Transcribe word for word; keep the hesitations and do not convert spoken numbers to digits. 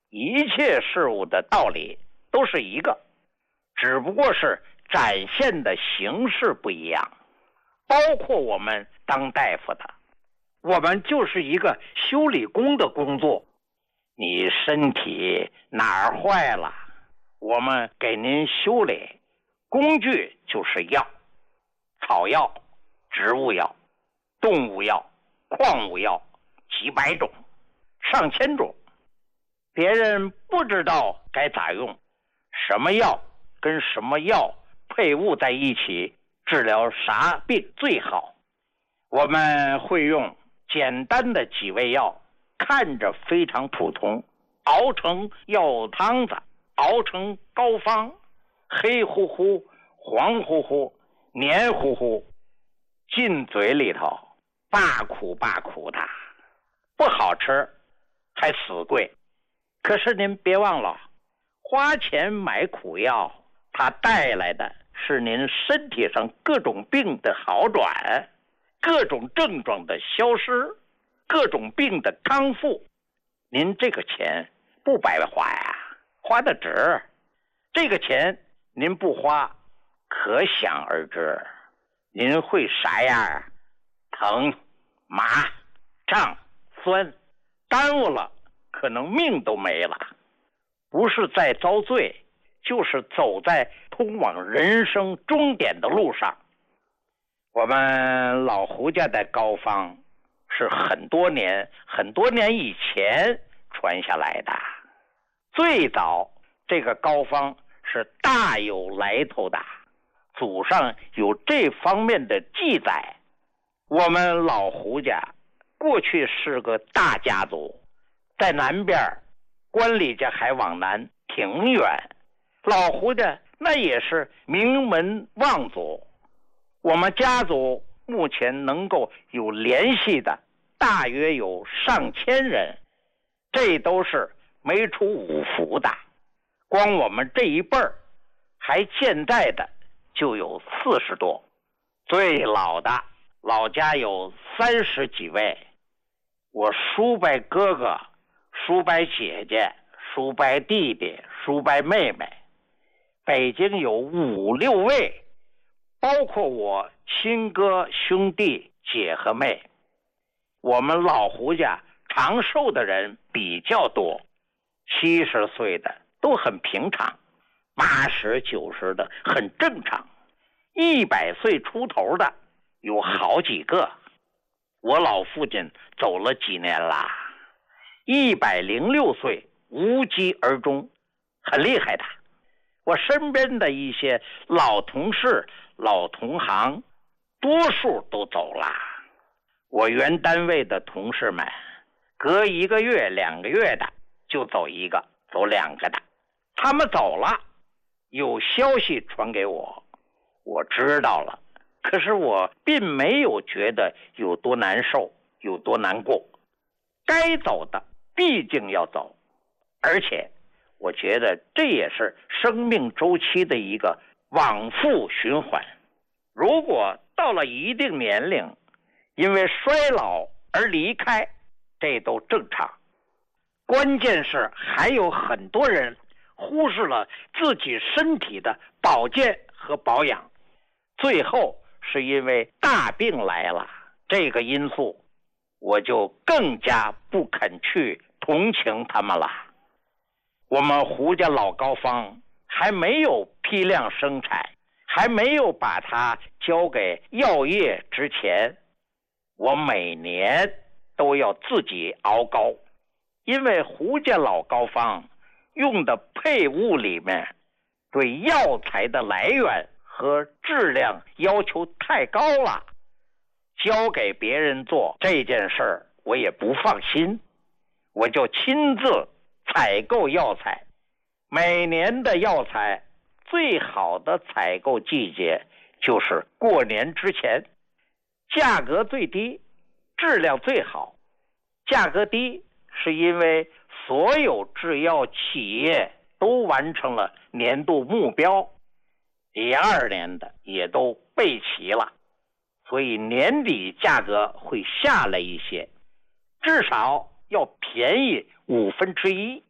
一切事物的道理都是一个，只不过是展现的形式不一样。包括我们当大夫的，我们就是一个修理工的工作。你身体哪儿坏了，我们给您修理，工具就是药，草药、植物药、动物药、矿物药，几百种、上千种。别人不知道该咋用，什么药跟什么药配伍在一起治疗啥病最好。我们会用简单的几味药，看着非常普通，熬成药汤子，熬成膏方，黑乎乎、黄乎乎、黏糊糊，进嘴里头罢苦罢苦的，不好吃，还死贵。可是您别忘了，花钱买苦药，它带来的是您身体上各种病的好转，各种症状的消失，各种病的康复。您这个钱不白花呀，花的值。这个钱您不花，可想而知您会啥样啊？疼、麻、胀、酸，耽误了可能命都没了。不是在遭罪，就是走在通往人生终点的路上。我们老胡家的膏方是很多年很多年以前传下来的，最早这个膏方是大有来头的，祖上有这方面的记载。我们老胡家过去是个大家族，在南边，关里家还往南挺远，老胡家那也是名门望族。我们家族目前能够有联系的大约有上千人，这都是没出五福的。光我们这一辈儿还健在的就有四十多，最老的老家有三十几位。我叔伯哥哥、叔伯姐姐、叔伯弟弟、叔伯妹妹，北京有五六位，包括我亲哥、兄弟、姐和妹。我们老胡家长寿的人比较多，七十岁的都很平常，八十九十的很正常，一百岁出头的有好几个。我老父亲走了几年啦，一百零六岁无疾而终，很厉害的。我身边的一些老同事、老同行，多数都走了。我原单位的同事们，隔一个月、两个月的就走一个，走两个的。他们走了，有消息传给我，我知道了。可是我并没有觉得有多难受，有多难过。该走的毕竟要走，而且我觉得这也是生命周期的一个往复循环。如果到了一定年龄，因为衰老而离开，这都正常。关键是还有很多人忽视了自己身体的保健和保养，最后是因为大病来了，这个因素我就更加不肯去同情他们了。我们胡家老膏方还没有批量生产，还没有把它交给药业之前，我每年都要自己熬膏，因为胡家老膏方用的配伍里面对药材的来源和质量要求太高了，交给别人做这件事儿我也不放心，我就亲自采购药材。每年的药材最好的采购季节就是过年之前，价格最低，质量最好。价格低是因为所有制药企业都完成了年度目标，第二年的也都备齐了，所以年底价格会下来一些，至少要便宜五分之一。